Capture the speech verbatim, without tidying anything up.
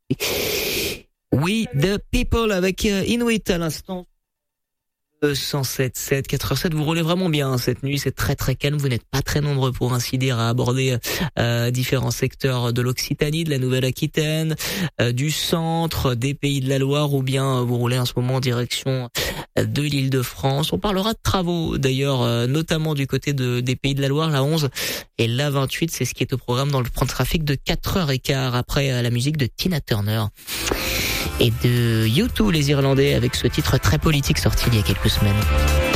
We the People avec Inuit à l'instant. cent sept sept, quatre heures sept, vous roulez vraiment bien hein, cette nuit, c'est très très calme, vous n'êtes pas très nombreux pour ainsi dire à aborder euh, différents secteurs de l'Occitanie, de la Nouvelle-Aquitaine, euh, du centre, des Pays de la Loire ou bien vous roulez en ce moment en direction de l'Île-de-France. On parlera de travaux d'ailleurs, euh, notamment du côté de, des Pays de la Loire, la onze et la vingt-huit, c'est ce qui est au programme dans le plan de trafic de quatre heures quinze après euh, la musique de Tina Turner. Et de U deux, les Irlandais, avec ce titre très politique sorti il y a quelques semaines.